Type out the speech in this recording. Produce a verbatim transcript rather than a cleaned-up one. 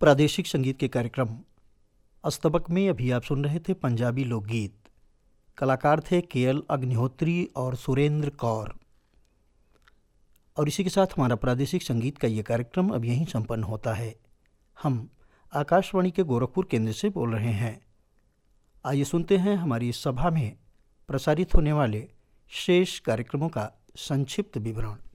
प्रादेशिक संगीत के कार्यक्रम अस्तबक में अभी आप सुन रहे थे पंजाबी लोकगीत। कलाकार थे के एल अग्निहोत्री और सुरेंद्र कौर। और इसी के साथ हमारा प्रादेशिक संगीत का ये कार्यक्रम अब यहीं संपन्न होता है। हम आकाशवाणी के गोरखपुर केंद्र से बोल रहे हैं। आइए सुनते हैं हमारी इस सभा में प्रसारित होने वाले शेष कार्यक्रमों का संक्षिप्त विवरण।